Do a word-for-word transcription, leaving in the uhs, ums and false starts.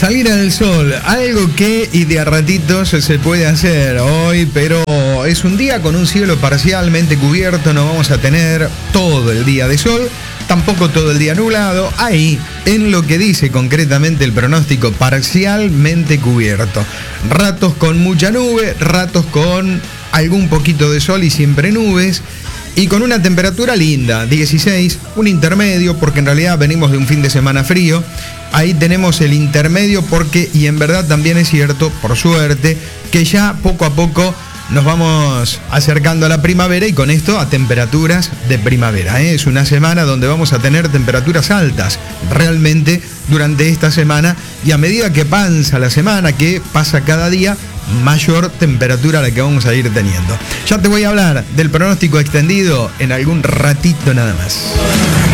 Salir al sol, algo que y de a ratitos se puede hacer hoy, pero es un día con un cielo parcialmente cubierto, no vamos a tener todo el día de sol, tampoco todo el día nublado, ahí en lo que dice concretamente el pronóstico, parcialmente cubierto. Ratos con mucha nube, ratos con algún poquito de sol y siempre nubes. Y con una temperatura linda, dieciséis, un intermedio, porque en realidad venimos de un fin de semana frío. Ahí tenemos el intermedio porque, y en verdad también es cierto, por suerte, que ya poco a poco nos vamos acercando a la primavera y con esto a temperaturas de primavera, ¿eh? Es una semana donde vamos a tener temperaturas altas, realmente, durante esta semana. Y a medida que pasa la semana, que pasa cada día, mayor temperatura la que vamos a ir teniendo. Ya te voy a hablar del pronóstico extendido en algún ratito nada más.